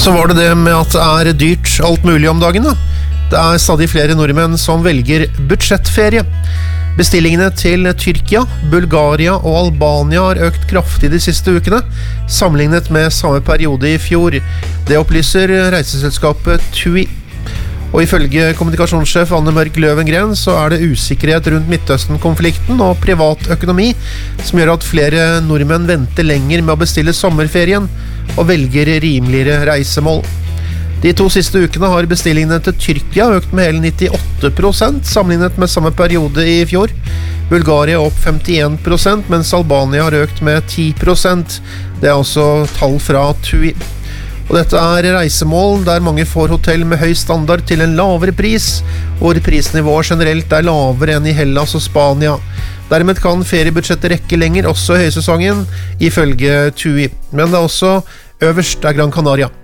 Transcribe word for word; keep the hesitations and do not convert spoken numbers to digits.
Så var det det med at det er dyrt alt mulig om dagen da. Det er stadig flere nordmenn som velger budsjettferie. Bestillingene til Tyrkia, Bulgaria og Albania har økt kraftig de siste ukene, sammenlignet med samme periode i fjor. Det opplyser reiseselskapet TUI. Og ifølge kommunikasjonssjef Anne Mørk Løvengren så er det usikkerhet rundt Midtøsten-konflikten og privat økonomi som gjør at flere nordmenn venter lenger med å bestille sommerferien og velger rimeligere reisemål. De to siste ukene har bestillingene til Tyrkia økt med hele nittiåtte prosent sammenlignet med samme periode i fjor. Bulgaria opp femtien prosent, mens Albania har økt med ti prosent. Det er altså tall fra TUI. Og dette er reisemål der mange får hotell med høy standard til en lavere pris, hvor prisnivået generelt er lavere enn i Hellas og Spania. Dermed kan feriebudsjettet rekke lenger også i høysesongen, ifølge TUI. Men det er også øverst er Gran Canaria.